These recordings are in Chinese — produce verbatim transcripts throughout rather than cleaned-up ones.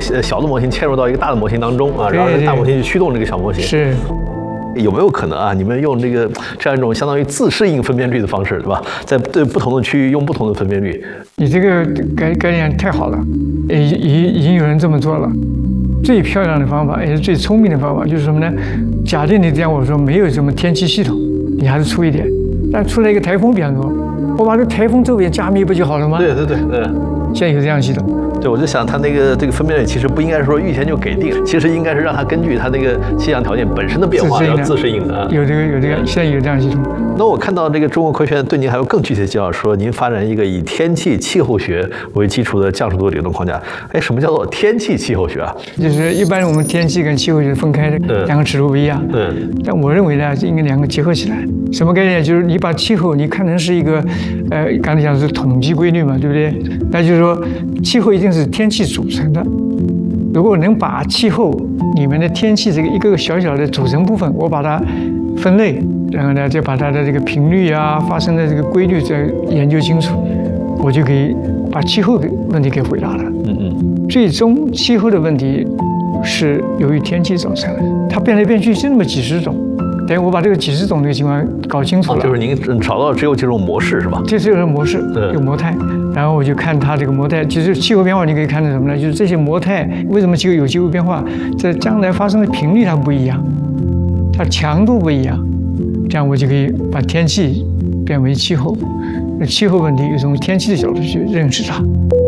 小的模型嵌入到一个大的模型当中啊，然后这大模型去驱动这个小模型。 是。 有没有可能啊？你们用这个这样一种相当于自适应分辨率的方式，对吧？在对不同的区域用不同的分辨率。 你这个概概念太好了，已已已经有人这么做了。最漂亮的方法也是最聪明的方法，就是什么呢？假定你这样我说没有什么天气系统，你还是粗一点。但出来一个台风，比方说，我把这台风周边加密不就好了吗？ 对对对，嗯。 现在有这样的系统。 对，我就想它那个这个分辨率其实不应该是说预先就给定，其实应该是让它根据它那个气象条件本身的变化要自适应的。 有这个有这个，现在有这样的系统。 那我看到这个中国科学院对您还有更具体的介绍，说您发展一个以天气气候学为基础的降速度理论框架。哎，什么叫做天气气候学啊？就是一般我们天气跟气候学分开的，嗯、两个尺度不一样。嗯。但我认为呢，应该两个结合起来。什么概念？就是你把气候你看成是一个，呃，刚才讲的是统计规律嘛，对不对？那就是说，气候一定是天气组成的。如果能把气候里面的天气这个一个个小小的组成部分，我把它分类，然后呢，再把它的这个频率啊、发生的这个规律再研究清楚，我就可以把气候的问题给回答了。嗯嗯。最终气候的问题是由于天气造成的，它变来变去就那么几十种。等于我把这个几十种这个情况搞清楚了，哦、就是您找到只有几种模式是吧？这就是模式，有模态，然后我就看它这个模态。其实气候变化你可以看到什么呢？就是这些模态为什么气候有气候变化，在将来发生的频率它不一样，它强度不一样，这样我就可以把天气变为气候。那气候问题又从天气的角度去认识它。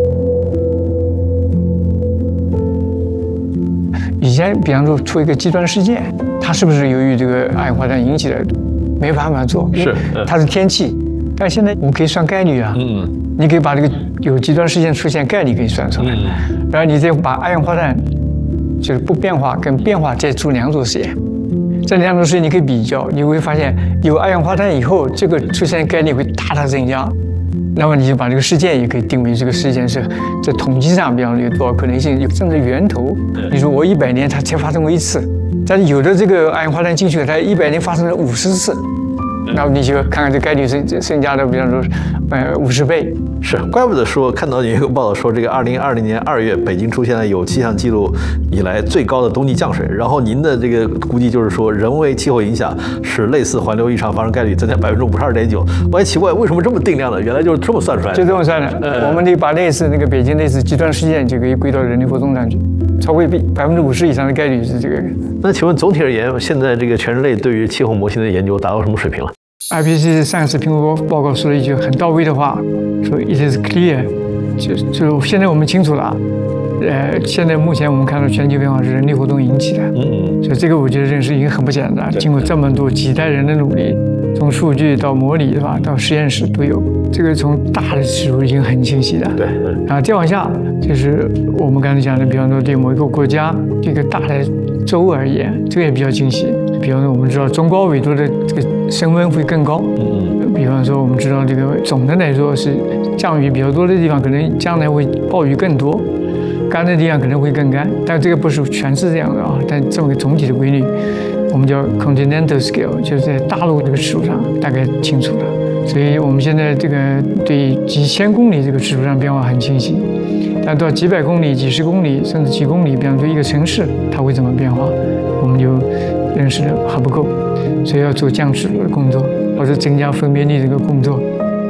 以前比方说出一个极端事件，它是不是由于这个二氧化碳引起的？没办法做，是它是天气，但现在我们可以算概率啊，嗯，你可以把这个有极端事件出现概率给算出来，嗯、然后你再把二氧化碳就是不变化跟变化再做两组实验，这两种实验你可以比较，你会发现有二氧化碳以后，这个出现概率会大大增加。那么你就把这个事件也可以定为这个事件是在统计上，比方说有多少可能性，有这样的源头。你说我一百年它才发生过一次，但是有的这个二氧化碳进去了，它一百年发生了五十次，那么你就看看这概率增增加的，比方说呃五十倍。是，怪不得说看到有一个报道说，这个二零二零年二月北京出现了有气象记录以来最高的冬季降水，然后您的这个估计就是说，人为气候影响使类似环流异常发生概率增加百分之五十二点九。我还奇怪为什么这么定量的，原来就是这么算出来的。就这么算的。呃，我们得把类似那个北京类似极端事件就可以归到人类活动上去，超过百分之五十以上的概率是这个。那请问总体而言，现在这个全人类对于气候模型的研究达到什么水平了？I P C C 上一次评估报告说了一句很到位的话，说 "It is clear"， 就就现在我们清楚了，呃，现在目前我们看到全球变化是人类活动引起的，嗯嗯，所以这个我觉得认识已经很不简单，经过这么多几代人的努力，从数据到模拟，对吧，到实验室都有，这个从大的尺度已经很清晰的，对，然后再往下就是我们刚才讲的，比方说对某一个国家这个大的州而言，这个也比较清晰。比方说，我们知道中高纬度的这个升温会更高。嗯，比方说，我们知道这个总的来说是降雨比较多的地方，可能将来会暴雨更多；干的地方可能会更干。但这个不是全是这样的啊，但这么个总体的规律，我们叫 continental scale， 就是在大陆这个尺度上大概清楚了。所以我们现在这个对几千公里这个尺度上变化很清晰，但到几百公里、几十公里甚至几公里，比方说一个城市它会怎么变化，我们就认识的还不够，所以要做降尺度的工作，或者增加分辨率这个工作。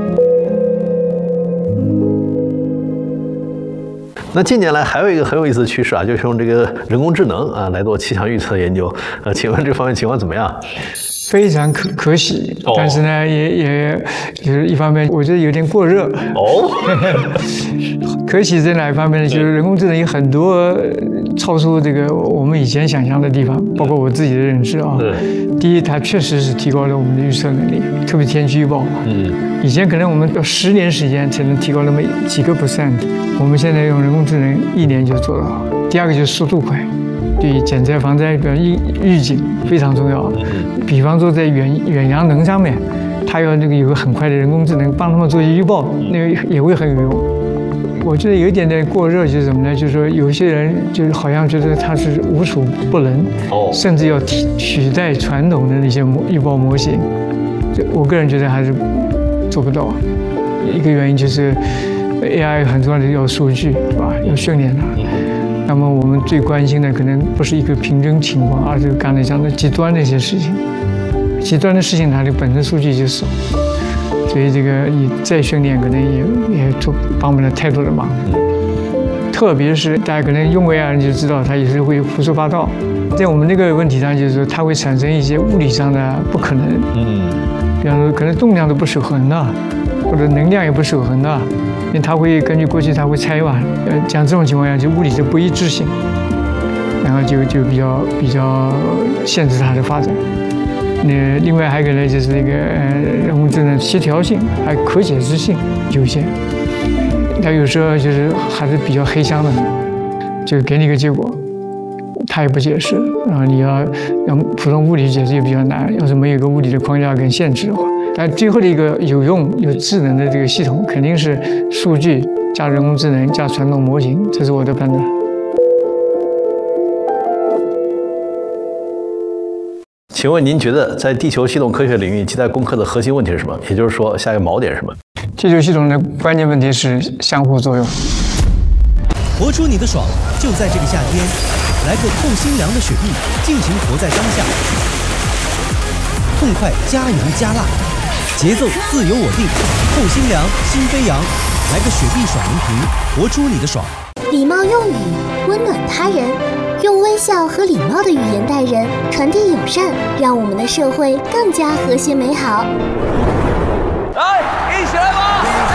那近年来还有一个很有意思的趋势啊，就是用这个人工智能啊来做气象预测研究。呃，请问这方面情况怎么样？ 非常可可喜，但是呢，也也就是一方面，我觉得有点过热。哦，可喜在哪一方面呢？就是人工智能有很多超出这个我们以前想象的地方，包括我自己的认知啊。第一，它确实是提高了我们的预测能力，特别天气预报嘛。嗯。以前可能我们要十年时间才能提高那么几个 percent， 我们现在用人工智能一年就做到。第二个就是速度快。对减灾防灾的预预警非常重要，比方说在远远洋能上面，它要那个有个很快的人工智能帮他们做预报，那个也会很有用。我觉得有一点点过热就是什么呢？就是说有些人就是好像觉得它是无处不能，甚至要取取代传统的那些预报模型。我个人觉得还是做不到。一个原因就是 A I 很重要的要数据，对吧？要训练它。 那么我们最关心的可能不是一个平均情况，而是刚才讲的极端的一些事情。极端的事情它的本身数据就少，所以这个你再训练可能也也做帮不了太多的忙。特别是大家可能用过 A I 就知道，它有时候会胡说八道。在我们这个问题上，就是说它会产生一些物理上的不可能。嗯，比方说可能动量都不守恒的，或者能量也不守恒的，因为它会根据过去它会猜嘛，呃，像这种情况下就物理的不一致性，然后就就比较比较限制它的发展。那另外还有一个呢，就是那个呃人工智能协调性还有可解释性有限。它有时候就是还是比较黑箱的，就给你一个结果，它也不解释，然后你要用普通物理解释也比较难。要是没有一个物理的框架跟限制的话，但最后的一个有用有智能的这个系统，肯定是数据加人工智能加传统模型，这是我的判断。 请问您觉得在地球系统科学领域亟待攻克的核心问题是什么？也就是说，下一个锚点是什么？ 地球系统的关键问题是相互作用。 活出你的爽，就在这个夏天，来个透心凉的雪碧，尽情活在当下。痛快加油加辣，节奏自由我定，透心凉心飞扬，来个雪碧爽饮瓶，活出你的爽。 礼貌用语，温暖他人，用微笑和礼貌的语言待人，传递友善，让我们的社会更加和谐美好。 来，一起来吧！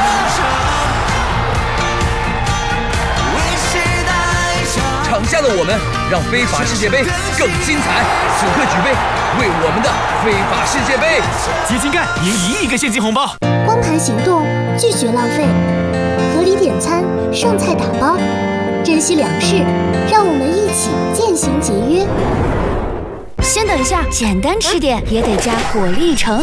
场下的我们，让非法世界杯更精彩！此刻举杯，为我们的非法世界杯基金盖赢一亿个现金红包。 光盘行动，拒绝浪费，合理点餐，剩菜打包，珍惜粮食，让我们一起渐行节约。 先等一下，简单吃点也得加果粒橙。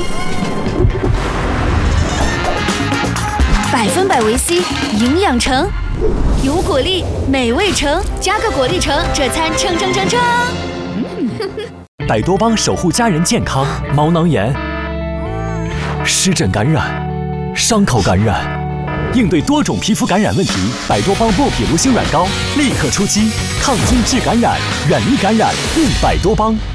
百分百维 C， 营养橙，有果粒，美味橙，加个果粒橙，这餐撑撑撑撑。 百多邦守护家人健康，毛囊炎、湿疹感染、伤口感染，应对多种皮肤感染问题，百多邦莫匹卢星软膏立刻出击，抗菌治感染，远离感染，用百多邦。